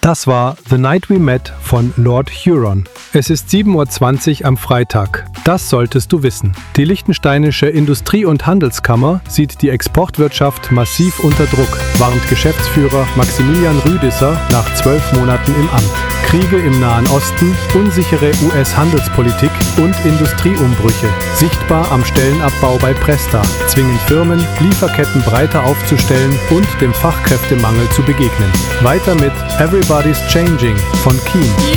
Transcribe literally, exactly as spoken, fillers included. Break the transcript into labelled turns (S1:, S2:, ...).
S1: Das war The Night We Met von Lord Huron. Es ist sieben Uhr zwanzig am Freitag. Das solltest du wissen. Die Liechtensteinische Industrie- und Handelskammer sieht die Exportwirtschaft massiv unter Druck, warnt Geschäftsführer Maximilian Rüdisser nach zwölf Monaten im Amt. Kriege im Nahen Osten, unsichere U S-Handelspolitik und Industrieumbrüche, sichtbar am Stellenabbau bei Presta, zwingen Firmen, Lieferketten breiter aufzustellen und dem Fachkräftemangel zu begegnen. Weiter mit Everybody's Changing von Keane.